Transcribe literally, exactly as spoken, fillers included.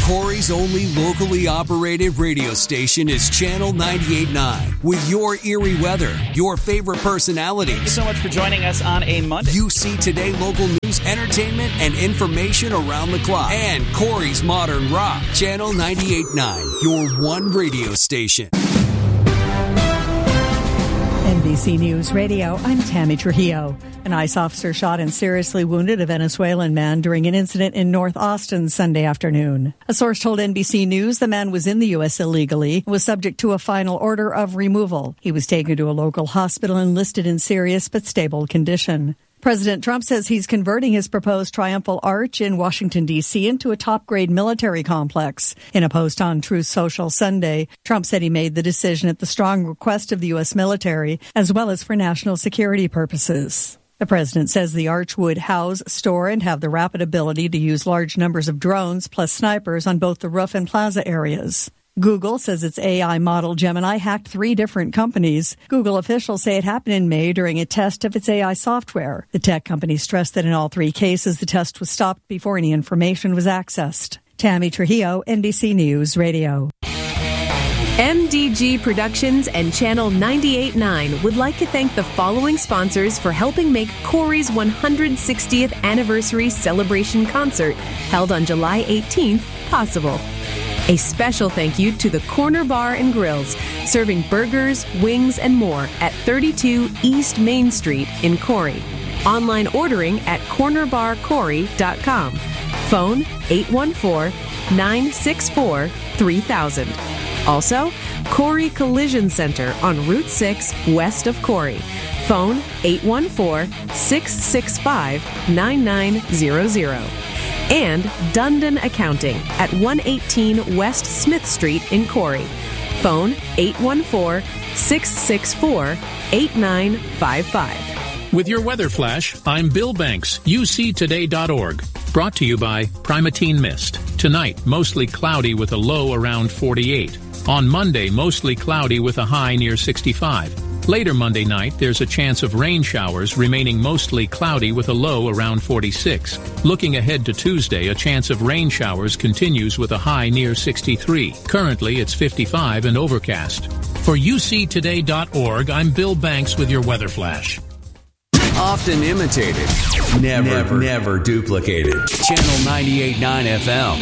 Corey's only locally operated radio station is Channel ninety-eight point nine. With your Erie weather, your favorite personalities. Thank you so much for joining us on a Monday. U C Today local news, entertainment, and information around the clock. And Corey's Modern Rock. Channel ninety-eight point nine, your one radio station. N B C News Radio, I'm Tammy Trujillo. An ICE officer shot and seriously wounded a Venezuelan man during an incident in North Austin Sunday afternoon. A source told N B C News the man was in the U S illegally and was subject to a final order of removal. He was taken to a local hospital and listed in serious but stable condition. President Trump says he's converting his proposed Triumphal Arch in Washington, D C into a top-grade military complex. In a post on Truth Social Sunday, Trump said he made the decision at the strong request of the U S military, as well as for national security purposes. The president says the arch would house, store, and have the rapid ability to use large numbers of drones plus snipers on both the roof and plaza areas. Google says its A I model Gemini hacked three different companies. Google officials say it happened in May during a test of its A I software. The tech company stressed that in all three cases, the test was stopped before any information was accessed. Tammy Trujillo, N B C News Radio. M D G Productions and Channel ninety-eight point nine would like to thank the following sponsors for helping make Corey's one hundred sixtieth anniversary celebration concert held on July eighteenth possible. A special thank you to the Corner Bar and Grills, serving burgers, wings, and more at thirty-two East Main Street in Corey. Online ordering at corner bar corey dot com. Phone eight one four, nine six four, three thousand. Also, Corey Collision Center on Route six west of Corey. Phone eight one four, six six five, nine nine zero zero. And Dundon Accounting at one eighteen West Smith Street in Corey. Phone eight one four, six six four, eight nine five five. With your weather flash, I'm Bill Banks, U C today dot org. Brought to you by Primatene Mist. Tonight, mostly cloudy with a low around forty-eight. On Monday, mostly cloudy with a high near sixty-five. Later Monday night, there's a chance of rain showers, remaining mostly cloudy with a low around forty-six. Looking ahead to Tuesday, a chance of rain showers continues with a high near sixty-three. Currently, it's fifty-five and overcast. For U C today dot org, I'm Bill Banks with your weather flash. Often imitated, never, never, never duplicated. Channel ninety-eight point nine F M.